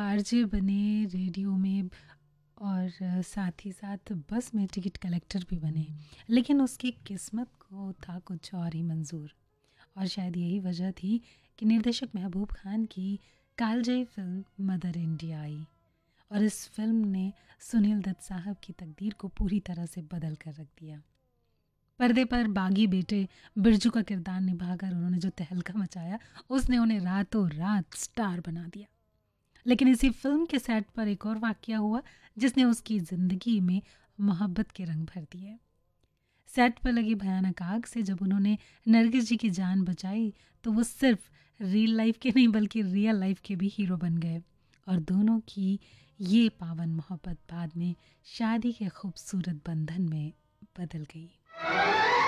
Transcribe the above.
RJ बने radio में और साथ ही साथ बस में टिकट कलेक्टर भी बने, लेकिन उसकी किस्मत को था कुछ और ही मंजूर। और शायद यही वजह थी कि निर्देशक महबूब खान की कालजयी फिल्म मदर इंडिया आई और इस फिल्म ने सुनील दत्त साहब की तकदीर को पूरी तरह से बदल कर रख दिया। पर्दे पर बागी बेटे बिरजू का किरदार निभाकर उन्होंने जो तहलका मचाया, उसने उन्हें रातों रात स्टार बना दिया। लेकिन इसी फिल्म के सेट पर एक और वाकया हुआ जिसने उसकी जिंदगी में मोहब्बत के रंग भर दिए। सेट पर लगी भयानक आग से जब उन्होंने नरगिस जी की जान बचाई तो वो सिर्फ रियल लाइफ के नहीं बल्कि रियल लाइफ के भी हीरो बन गए और दोनों की ये पावन मोहब्बत बाद में शादी के खूबसूरत बंधन में बदल गई।